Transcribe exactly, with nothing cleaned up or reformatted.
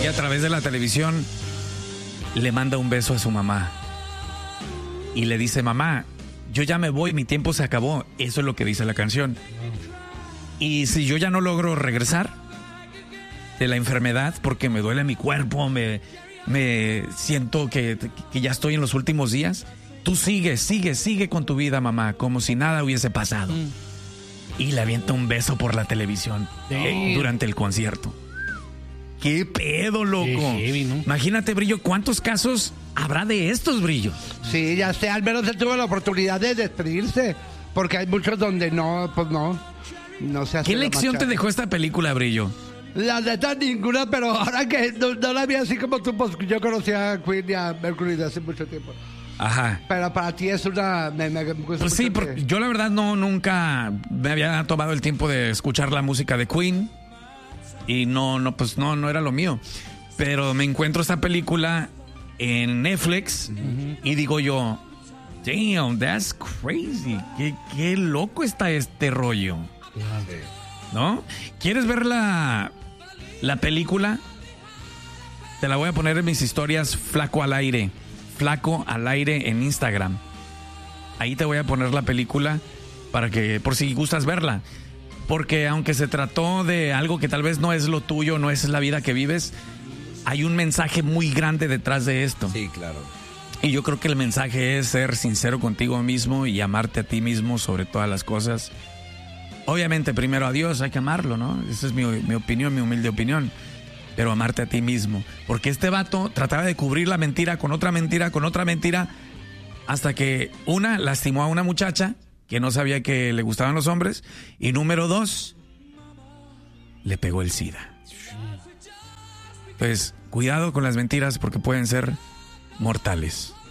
y a través de la televisión le manda un beso a su mamá. Y le dice, mamá, yo ya me voy, mi tiempo se acabó. Eso es lo que dice la canción. Y si yo ya no logro regresar de la enfermedad porque me duele mi cuerpo, me, me siento que, que ya estoy en los últimos días, tú sigue, sigue, sigue con tu vida, mamá, como si nada hubiese pasado. Mm. Y le avienta un beso por la televisión eh, durante el concierto. ¡Qué pedo, loco! Qué heavy, ¿no? Imagínate, Brillo, ¿cuántos casos habrá de estos, Brillo? Sí, ya sé, al menos él tuvo la oportunidad de despedirse, porque hay muchos donde no, pues no, no se hace. ¿Qué lección te dejó esta película, Brillo? La neta ninguna, pero ahora que no, no la vi así como tú, pues yo conocía a Queen y a Mercury de hace mucho tiempo. Ajá. Pero para ti es una... Me, me, me pues sí, porque que... yo la verdad no, nunca me había tomado el tiempo de escuchar la música de Queen. Y no, no, pues no, no era lo mío. Pero me encuentro esta película en Netflix uh-huh. y digo yo, damn, that's crazy. Qué, qué loco está este rollo. ¿No? ¿Quieres ver la, la película? Te la voy a poner en mis historias, Flaco al aire. Flaco al aire en Instagram. Ahí te voy a poner la película para que, por si gustas verla. Porque aunque se trató de algo que tal vez no es lo tuyo, no es la vida que vives, hay un mensaje muy grande detrás de esto. Sí, claro. Y yo creo que el mensaje es ser sincero contigo mismo y amarte a ti mismo sobre todas las cosas. Obviamente, primero a Dios, hay que amarlo, ¿no? Esa es mi, mi opinión, mi humilde opinión. Pero amarte a ti mismo. Porque este vato trataba de cubrir la mentira con otra mentira, con otra mentira, hasta que, una, lastimó a una muchacha que no sabía que le gustaban los hombres, y número dos, le pegó el SIDA. Entonces, cuidado con las mentiras porque pueden ser mortales.